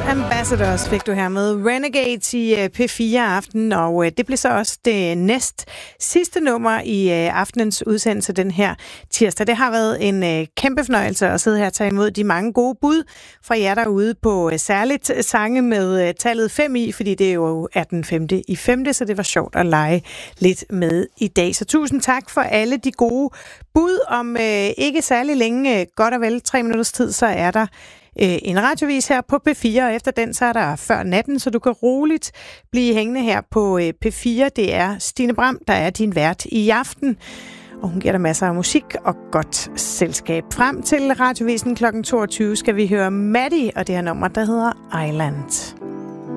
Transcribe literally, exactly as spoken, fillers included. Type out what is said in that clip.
Ambassadors fik du her med Renegades i P fire aften, og det blev så også det næst sidste nummer i aftenens udsendelse den her tirsdag. Det har været en kæmpe fornøjelse at sidde her og tage imod de mange gode bud fra jer derude på særligt sange med tallet fem i, fordi det jo er den femte i femte, så det var sjovt at lege lidt med i dag. Så tusind tak for alle de gode bud. Om øh, ikke særlig længe, godt og vel tre minutters tid, så er der en radiovis her på P fire, og efter den så er der Før Natten, så du kan roligt blive hængende her på P fire. Det er Stine Bram, der er din vært i aften, og hun giver dig masser af musik og godt selskab. Frem til radiovisen klokken toogtyve skal vi høre Maddie og det her nummer, der hedder Island.